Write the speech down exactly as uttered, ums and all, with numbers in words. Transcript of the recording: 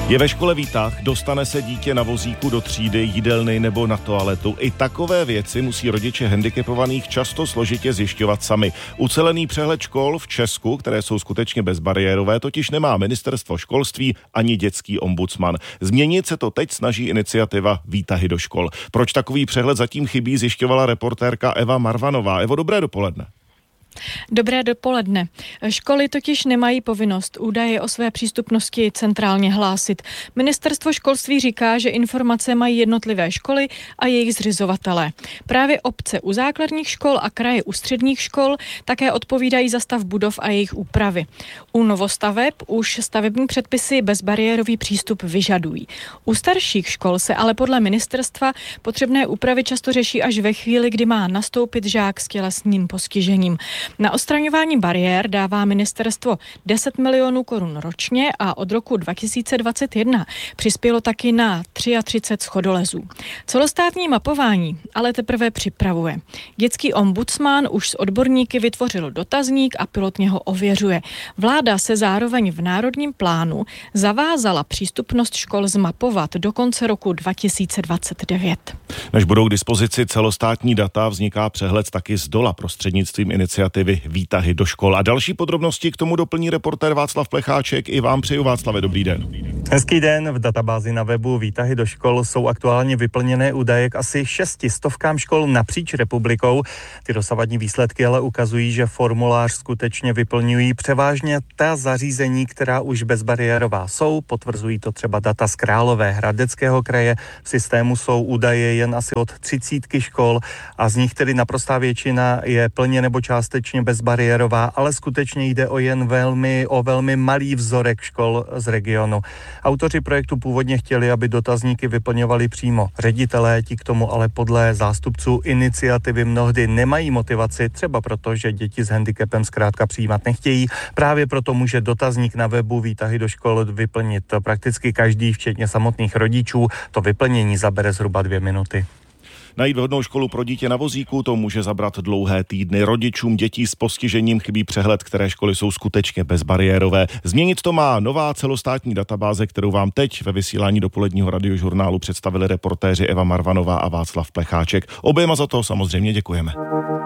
Je ve škole výtah, dostane se dítě na vozíku do třídy, jídelny nebo na toaletu. I takové věci musí rodiče handicapovaných často složitě zjišťovat sami. Ucelený přehled škol v Česku, které jsou skutečně bezbariérové, totiž nemá ministerstvo školství ani dětský ombudsman. Změnit se to teď snaží iniciativa Výtahy do škol. Proč takový přehled zatím chybí, zjišťovala reportérka Eva Marvanová. Evo, dobré dopoledne. Dobré dopoledne. Školy totiž nemají povinnost údaje o své přístupnosti centrálně hlásit. Ministerstvo školství říká, že informace mají jednotlivé školy a jejich zřizovatelé. Právě obce u základních škol a kraje u středních škol také odpovídají za stav budov a jejich úpravy. U novostaveb už stavební předpisy bezbariérový přístup vyžadují. U starších škol se ale podle ministerstva potřebné úpravy často řeší až ve chvíli, kdy má nastoupit žák s tělesným postižením. Na odstraňování bariér dává ministerstvo deset milionů korun ročně a od roku dva tisíce dvacet jedna přispělo taky na třicet tři schodolezů. Celostátní mapování ale teprve připravuje. Dětský ombudsman už s odborníky vytvořil dotazník a pilotně ho ověřuje. Vláda se zároveň v národním plánu zavázala přístupnost škol zmapovat do konce roku dva tisíce dvacet devět. Než budou k dispozici celostátní data, vzniká přehled taky z dola prostřednictvím iniciativy Výtahy do škol. A další podrobnosti k tomu doplní reportér Václav Plecháček. I vám přeju, Václave, dobrý den. Hezký den. V databázi na webu Výtahy do škol jsou aktuálně vyplněné údaje k asi šesti stovkám škol napříč republikou. Ty dosavadní výsledky ale ukazují, že formulář skutečně vyplňují převážně ta zařízení, která už bezbariérová jsou. Potvrzují to třeba data z Královéhradeckého kraje. V systému jsou údaje jen asi od třicítky škol a z nich tedy naprostá většina je plně nebo částečně bezbariérová, ale skutečně jde o jen velmi, o velmi malý vzorek škol z regionu. Autoři projektu původně chtěli, aby dotazníky vyplňovali přímo ředitelé, ti k tomu ale podle zástupců iniciativy mnohdy nemají motivaci, třeba proto, že děti s handicapem zkrátka přijímat nechtějí. Právě proto může dotazník na webu Výtahy do škol vyplnit prakticky každý, včetně samotných rodičů. To vyplnění zabere zhruba dvě minuty. Najít vhodnou školu pro dítě na vozíku, to může zabrat dlouhé týdny. Rodičům dětí s postižením chybí přehled, které školy jsou skutečně bezbariérové. Změnit to má nová celostátní databáze, kterou vám teď ve vysílání dopoledního radiožurnálu představili reportéři Eva Marvanová a Václav Plecháček. Oběma za to samozřejmě děkujeme.